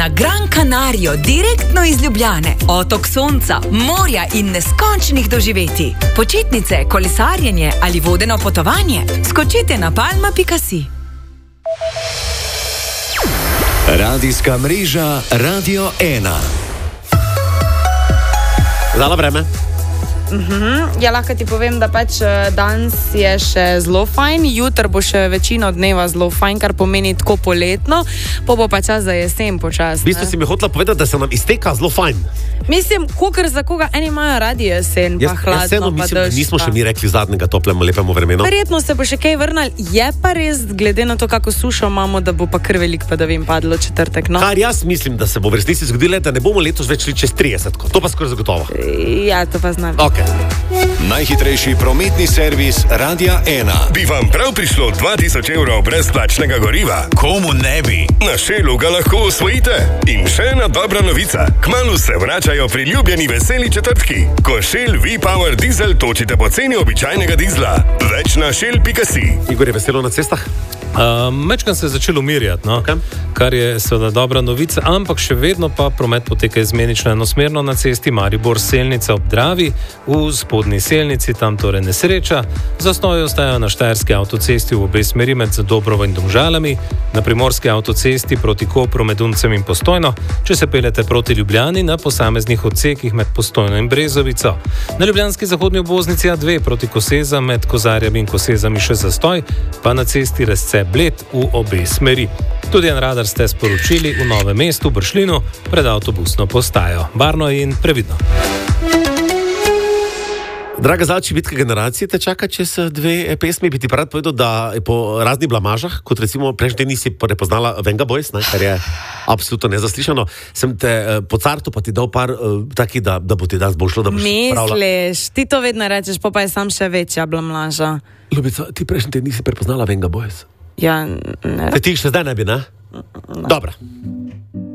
Na Gran Canarijo, direktno iz Ljubljane. Otok sonca, morja in neskončnih doživetij. Počitnice, kolesarjenje ali vodeno potovanje. Skočite na palma.si. Radijska mreža Radio 1. Zdala vreme. Ja, lahko ti povem, da pač danes je še zelo fajn, jutr bo še večino dneva zelo fajn, kar pomeni tako poletno, bo pa čas za jesen počas. V bistvu si mi hotela povedati, da se nam izteka zelo fajn. Mislim, kakor za koga eni imajo radi jesen, pa hladno, pa dež. Nismo še mi rekli zadnjega toplemu, lepemu vremenu. Verjetno se bo še kaj vrnil, je pa res, glede na to, kako sušo imamo, da bo pa kar velik padavin padlo četrtek. No? Kar jaz mislim, da se bo v resnici zgodilo, da ne bomo letos več šli čez 30. To pa skoraj zagotovo. Ja, to pa znam. Okay. Najhitrejši prometni servis Radia 1. Bi vam prav prišlo 2000 evrov brezplačnega goriva? Komu ne bi? Na Shellu ga lahko osvojite. In še ena dobra novica. Kmalu se vračajo priljubljeni veseli četrtki. Ko Shell V-Power Diesel točite po ceni običajnega dizla. Več na shell.si. Igor, je veselo na cestah? Mečkam se je začelo umirjati, no? Okay. Kar je seveda dobra novica, ampak še vedno pa promet poteka izmenično enosmerno na cesti Maribor-Selnica ob Dravi, v spodnji Selnici, tam torej nesreča. Zastoji ostajajo na Štajerski avtocesti v obe smeri med Dobrovo in Domžalami, na Primorski avtocesti proti Kopru med Uncem in Postojno, če se peljete proti Ljubljani na posameznih odsekih med Postojno in Brezovico. Na ljubljanski zahodni obvoznici A2 proti Kosezam med Kozarjami in Kosezami še zastoj, pa na cesti Resce Bled v obe smeri. Tudi en radar ste sporočili v Novem mestu, v Bršljinu, pred avtobusno postajo. Varno in previdno. Draga Zalči, bitke generacije te čaka čez dve pesmi. Bi ti pa rad povedal, da je po raznih blamažah, kot recimo prejšnji nisi prepoznala Venga Boys, kar je absolutno nezaslišano. Sem te po cartu pa ti dal par takih, da bo ti danes bolj šlo, da boš pravila. Misliš, ti to vedno rečeš, pa je sam še večja blamaža. Ljubica, ti prejšnji nisi prepoznala Venga Boys? Ja, ne. Ti še zdaj ne bi, ne? Dobro.